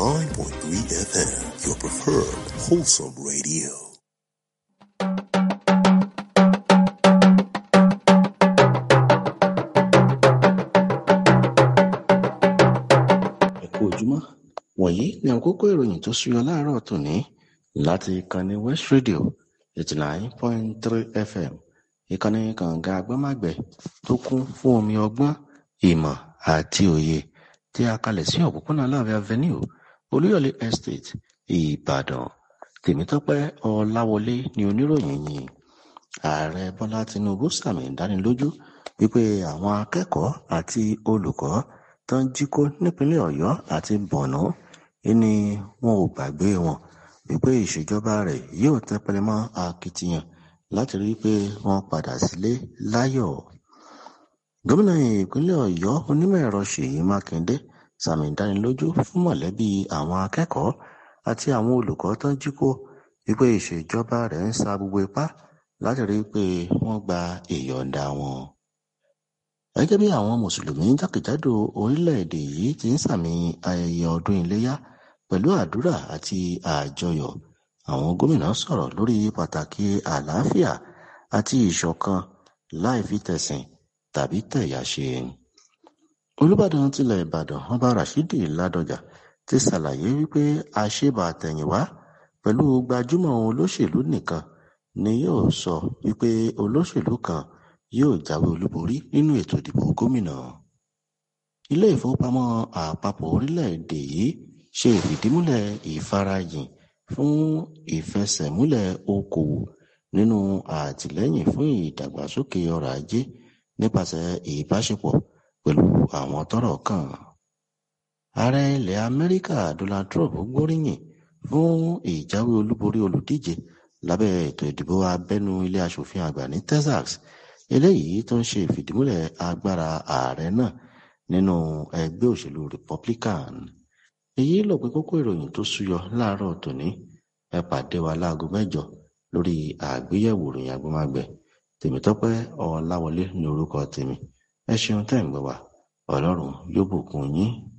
89.3 FM, your preferred wholesome radio. Ẹ kú ojúmọ́. Wọ̀nyí ni àkókò ìròyìn tó súyọ láàárọ̀ tòní láti ìkànnì West Radio 89.3 FM. Ìkànnì kànga agbọ́nmágbẹ̀ tó kún fún omi ọgbọ́n, ìmọ̀ àti òye tí a kalẹ̀ sí òpópónà Láàfin Avenue, Olúyọ̀lé Estate, Ìbàdàn. Tèmítọ́pẹ́ Ọláwọlé ni oníròyìn yìí. Ààrẹ Bọ́lá Tinubu sàmì ìdánilójú wípé àwọn akẹ́kọ̀ọ́ àti olùkọ́ tó ń jí kó nípínlẹ̀ Ọ̀yọ́ àti Borno ni wọn ò gbàgbé wọn, wípé ìṣèjọba rẹ̀ yóò tẹpẹlẹ mọ́ akitiyan láti rí i pé wọ́n padà sílé láyọ̀. Gómìnà ìpínlẹ̀ Ọ̀yọ́ onímọ̀ ẹ̀rọ Ṣèyí Mákindé sàmì ìdánilójú fún mọ̀lẹ́bí àwọn akẹ́kọ̀ọ́ àti àwọn olùkọ́ tó ń jí kó, wípé ìṣèjọba rẹ̀ ń sa gbogbo ipá láti rí i pé wọ́n gba ìyọ̀ǹda wọn. Gẹ́gẹ́ bí àwọn mùsùlùmí jákèjádò orílẹ̀-èdè yìí ti ń sàmì ayẹyẹ ọdún iléyá pẹ̀lú àdúrà àti àjọyọ̀, àwọn gómìnà sọ̀rọ̀ lórí pàtàkì àlàáfíà àti ìṣọ̀kan láì fi tẹ̀sìn tàbí tẹ̀yà ṣe. Olúbàdàn tilẹ̀ Ìbàdàn Ọba Ràṣídì Ládọjà ti ṣàlàyé wípé àṣebàtẹ̀yìnwá pẹ̀lú gbajúmọ̀ olóṣèlú nìkan ni yóò sọ wípé olóṣèlú kan yóò jáwé olúborí nínú ètò ìdìbò gómìnà. Ilé ìfowópamọ́ àpapọ̀ orílẹ̀-èdè yìí ṣe ìfìdímúlẹ̀ ìfarajìn fún ìfẹsẹ̀múlẹ̀ okòwò nínú àtìlẹ́yìn fún ìdàgbàsókè ọrọ̀ ajé nípasẹ̀ ìbáṣepọ̀ pẹ̀lú àwọn tọ́rọ̀ kàn. Ààrẹ ilẹ̀ Amẹ́ríkà Donald Trump gbóríyìn fún ìjáwé olúborí olùdíje lábẹ́ ètò ìdìbò abẹ́nú ilé aṣòfin àgbà ní Texas, eléyìí tó ń ṣe ìfìdímúlẹ̀ agbára ààrẹ náà nínú ẹgbẹ́ òṣèlú Republican. Èyí lópin kókó ìròyìn tó súyọ láàárọ̀ tòní. Ẹ pàdé wa láago 8 lórí àgbéyẹ̀wò ìròyìn agbọ́nmágbẹ̀. Tèmítọ́pẹ́ Ọláwọlé ní orúkọ tèmi. Ẹ ṣeun tẹ́ ń gbọ́ wa. Ọlọ́run yóò bùkún yín.